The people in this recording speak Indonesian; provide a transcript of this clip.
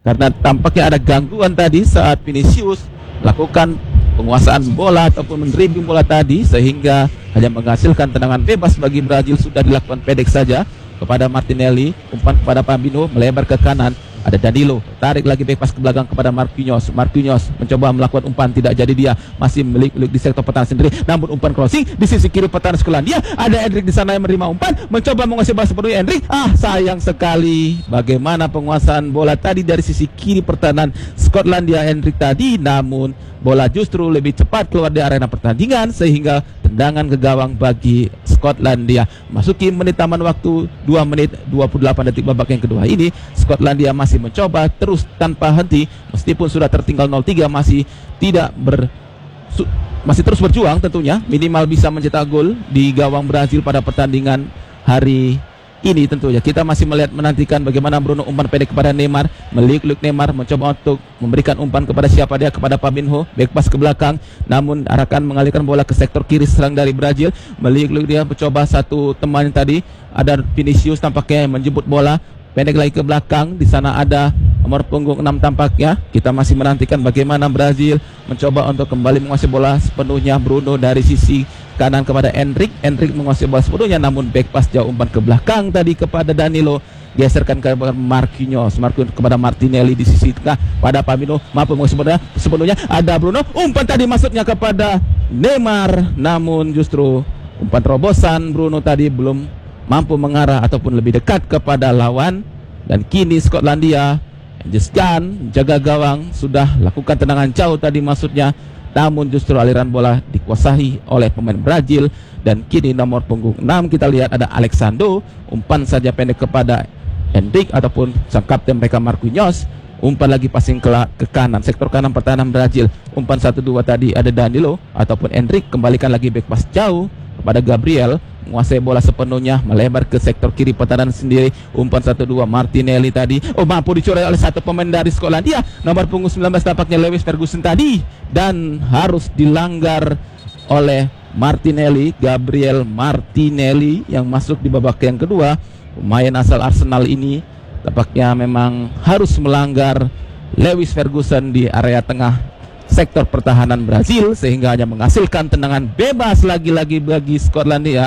karena tampaknya ada gangguan tadi saat Vinicius lakukan penguasaan bola ataupun mendribbling bola tadi, sehingga hanya menghasilkan tendangan bebas bagi Brazil. Sudah dilakukan pendek saja kepada Martinelli, umpan kepada Fabinho, melebar ke kanan, ada Danilo, tarik lagi back pass ke belakang kepada Marquinhos. Marquinhos mencoba melakukan umpan, tidak jadi, dia masih melik-lik di sektor pertahanan sendiri, namun umpan crossing di sisi kiri pertahanan Skotlandia, ada Endrick di sana yang menerima umpan, mencoba menguasai bola sepenuhnya Endrick, sayang sekali bagaimana penguasaan bola tadi dari sisi kiri pertahanan Skotlandia Endrick tadi, namun bola justru lebih cepat keluar dari arena pertandingan sehingga tendangan ke gawang bagi Skotlandia. Masuki menit taman waktu 2 menit 28 detik babak yang kedua ini, Skotlandia masih mencoba terus tanpa henti meskipun sudah tertinggal 0-3, masih terus berjuang tentunya minimal bisa mencetak gol di gawang Brazil pada pertandingan hari ini. Tentunya kita masih menantikan bagaimana Bruno umpan pendek kepada Neymar, melik-lik Neymar mencoba untuk memberikan umpan kepada siapa dia, kepada Fabinho, back pass ke belakang, namun akan mengalihkan bola ke sektor kiri serang dari Brazil, melik-lik dia mencoba satu teman tadi, ada Vinicius tampaknya yang menjemput bola pendek lagi ke belakang, di sana ada nomor punggung 6 tampaknya. Kita masih menantikan bagaimana Brazil mencoba untuk kembali menguasai bola sepenuhnya. Bruno dari sisi kanan kepada Endrick menguasai bola sepenuhnya, namun back pass jauh umpan ke belakang tadi kepada Danilo, geserkan ke Marquinhos kepada Martinelli di sisi tengah, pada Fabinho mampu menguasai bola sepenuhnya, ada Bruno, umpan tadi maksudnya kepada Neymar, namun justru umpan terobosan Bruno tadi belum mampu mengarah ataupun lebih dekat kepada lawan, dan kini Skotlandia Jeskan jaga gawang sudah lakukan tendangan jauh tadi maksudnya, namun justru aliran bola dikuasai oleh pemain Brazil, dan kini nomor punggung 6 kita lihat ada Alexandro, umpan saja pendek kepada Endrick ataupun sang kapten mereka Marquinhos, umpan lagi passing ke kanan, sektor kanan pertahanan Brazil, umpan 1-2 tadi ada Danilo ataupun Endrick, kembalikan lagi back pass jauh kepada Gabriel, menguasai bola sepenuhnya, melebar ke sektor kiri pertahanan sendiri, umpan 1-2 Martinelli tadi, mampu dicoret oleh satu pemain dari Skotlandia, nomor punggung 19 tampaknya Lewis Ferguson tadi, dan harus dilanggar oleh Martinelli, Gabriel Martinelli yang masuk di babak yang kedua. Pemain asal Arsenal ini tampaknya memang harus melanggar Lewis Ferguson di area tengah sektor pertahanan Brazil, sehingga hanya menghasilkan tendangan bebas lagi-lagi bagi Skotlandia.